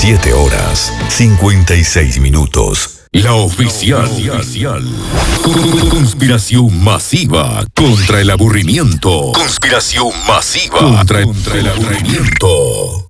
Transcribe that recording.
7 horas, 56 minutos. La oficial. Conspiración masiva contra el aburrimiento. Conspiración masiva contra el aburrimiento.